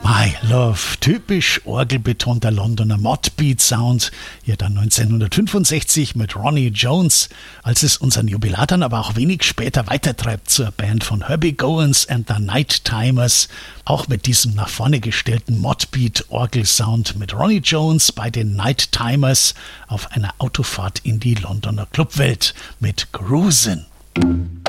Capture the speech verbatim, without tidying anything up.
My Love, typisch orgelbetonter Londoner Modbeat-Sound, hier dann neunzehnhundertfünfundsechzig mit Ronnie Jones, als es unseren Jubilar dann aber auch wenig später weitertreibt zur Band von Herbie Goins and the Night Timers, auch mit diesem nach vorne gestellten Modbeat-Orgelsound mit Ronnie Jones bei den Night Timers auf einer Autofahrt in die Londoner Clubwelt mit Cruisin'.